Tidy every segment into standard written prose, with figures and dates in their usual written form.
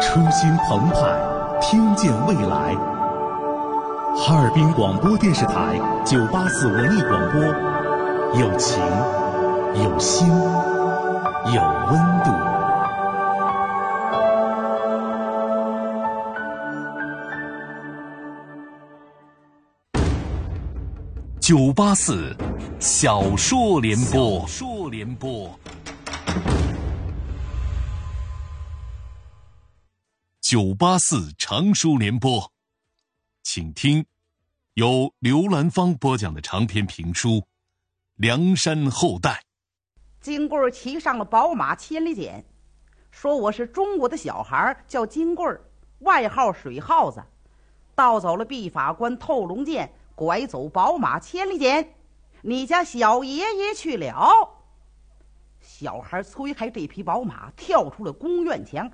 初心澎湃，听见未来。哈尔滨广播电视台984文艺广播，有情，有心，有温度。984小说联播。984长书联播，请听由刘兰芳播讲的长篇评书《梁山后代》。 金贵骑上了宝马千里眼，说我是中国的小孩，叫金贵，外号水耗子，盗走了毕法官透龙剑，拐走宝马千里眼，你家小爷爷去了。小孩催开这匹宝马，跳出了宫院墙，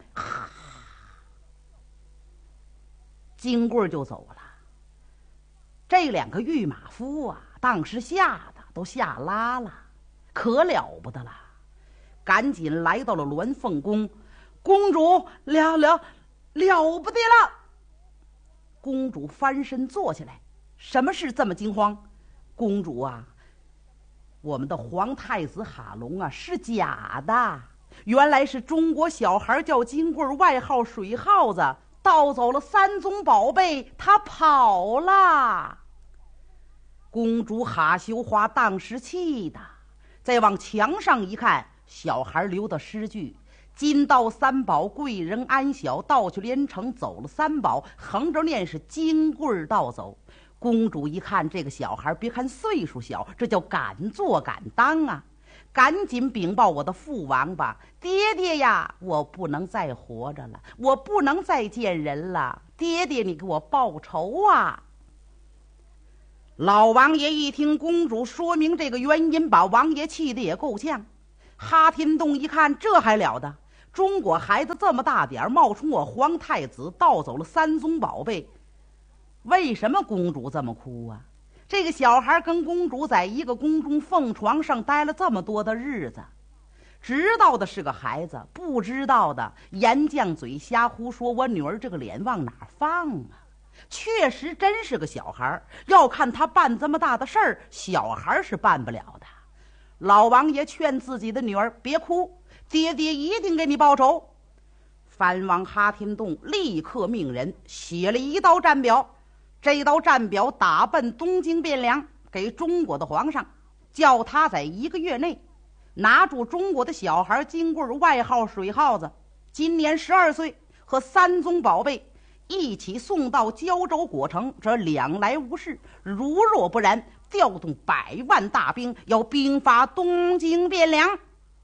金贵就走了。这两个御马夫啊，当时吓得都吓拉了，可了不得了，赶紧来到了鸾凤宫。公主了不得了！公主翻身坐起来，什么事这么惊慌？公主啊，我们的皇太子哈龙啊是假的，原来是中国小孩叫金贵，外号水耗子，盗走了三宗宝贝，他跑了。公主哈羞花当时气的，再往墙上一看，小孩留的诗句：金刀三宝贵人安小，盗去连城走了三宝，横着念是金贵盗走。公主一看这个小孩，别看岁数小，这叫敢做敢当啊！赶紧禀报我的父王吧，爹爹呀，我不能再活着了，我不能再见人了，爹爹你给我报仇啊！老王爷一听公主说明这个原因，把王爷气得也够呛。哈天洞一看，这还了得，中国孩子这么大点，冒充我皇太子，盗走了三宗宝贝。为什么公主这么哭啊？这个小孩跟公主在一个宫中凤床上待了这么多的日子，知道的是个孩子，不知道的严犟嘴瞎胡说，我女儿这个脸往哪放啊？确实真是个小孩，要看他办这么大的事儿，小孩是办不了的。老王爷劝自己的女儿别哭，爹爹一定给你报仇。藩王哈天洞立刻命人写了一道战表，这道战表打奔东京汴梁，给中国的皇上，叫他在1个月内拿住中国的小孩金贵，外号水耗子，今年12岁，和三宗宝贝一起送到胶州果城，这两来无事。如若不然，调动100万大兵，要兵发东京汴梁。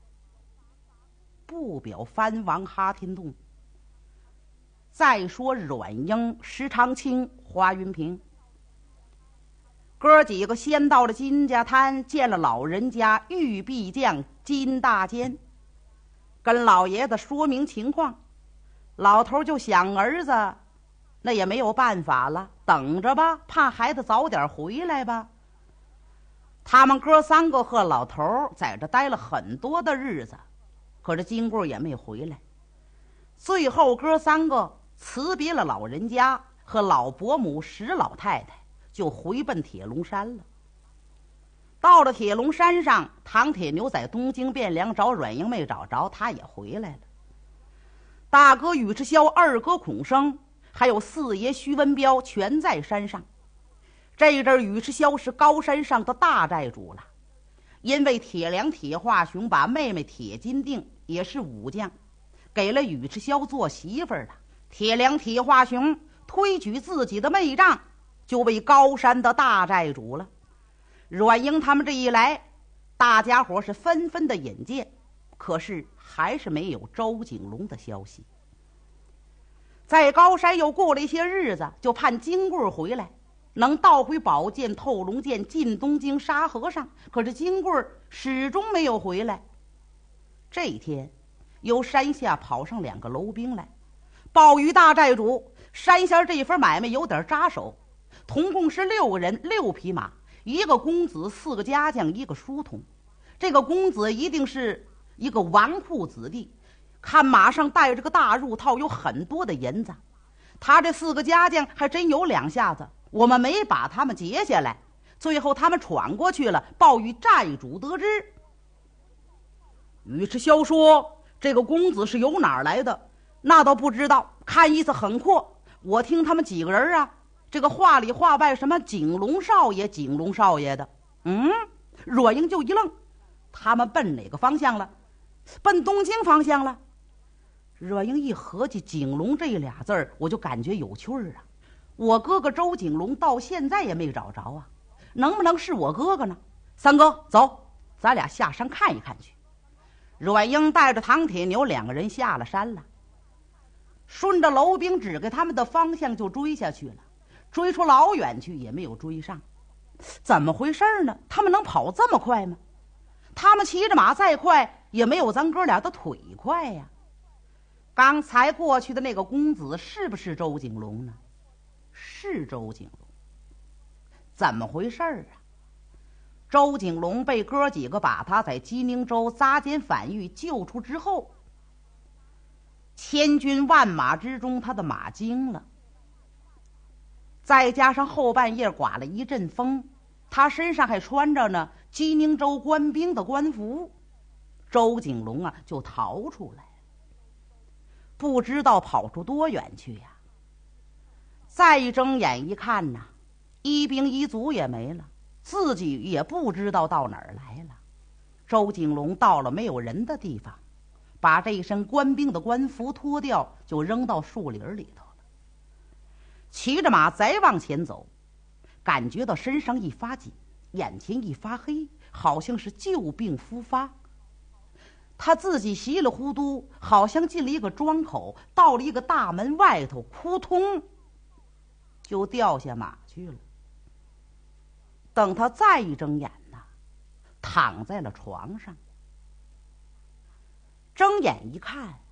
不表藩王哈天洞。再说阮英、石长青、华云平哥几个先到了金家滩，见了老人家玉壁将金大坚，跟老爷子说明情况。老头就想儿子那也没有办法了，等着吧，怕孩子早点回来吧。他们哥3个和老头在这待了很多的日子，可是金贵也没回来。最后哥3个辞别了老人家和老伯母石老太太，就回奔铁龙山了。到了铁龙山上，唐铁牛在东京汴梁找阮英没找着，他也回来了。大哥宇智霄、二哥孔生还有四爷徐文彪全在山上。这一阵宇智霄是高山上的大寨主了，因为铁梁铁化雄把妹妹铁金锭也是武将，给了宇智霄做媳妇儿的。铁梁铁化雄推举自己的妹丈，就为高山的大寨主了。阮英他们这一来，大家伙是纷纷的引荐，可是还是没有周景龙的消息。在高山又过了一些日子，就盼金贵回来，能盗回宝剑、透龙剑，进东京杀和尚。可是金贵始终没有回来。这一天，由山下跑上2个楼兵来，报与大寨主，山下这份买卖有点扎手，同共是6个人，6匹马，1个公子，4个家将，1个书童。这个公子一定是一个纨绔子弟， 看马上带着个大褥套，有很多的银子。他这4个家将还真有2下子，我们没把他们截下来，最后他们闯过去了，报与寨主得知。尉迟萧说：“这个公子是由哪儿来的？那倒不知道，看意思很阔。我听他们几个人啊，这个话里话外什么景龙少爷、景龙少爷的。”若英就一愣，他们奔哪个方向了？奔东京方向了。若英一合计景龙这俩字儿，我就感觉有趣儿啊。我哥哥周景龙到现在也没找着啊，能不能是我哥哥呢？三哥，走，咱俩下山看一看去。若英带着唐铁牛2个人下了山了，顺着楼兵指给他们的方向就追下去了，追出老远去也没有追上。怎么回事呢？他们能跑这么快吗？他们骑着马再快也没有咱哥俩的腿快呀。刚才过去的那个公子是不是周景龙呢？是周景龙。怎么回事啊？周景龙被哥几个把他在鸡宁州扎奸反狱救出之后，千军万马之中他的马惊了，再加上后半夜刮了一阵风，他身上还穿着呢鸡宁州官兵的官服，周景龙就逃出来了，不知道跑出多远去呀。再一睁眼一看呐，一兵一卒也没了，自己也不知道到哪儿来了。周景龙到了没有人的地方，把这一身官兵的官服脱掉，就扔到树林里头了。骑着马再往前走，感觉到身上一发紧，眼前一发黑，好像是旧病复发。他自己稀里糊涂，好像进了一个庄口，到了一个大门外头，扑通就掉下马去了。等他再一睁眼呐，躺在了床上，睁眼一看，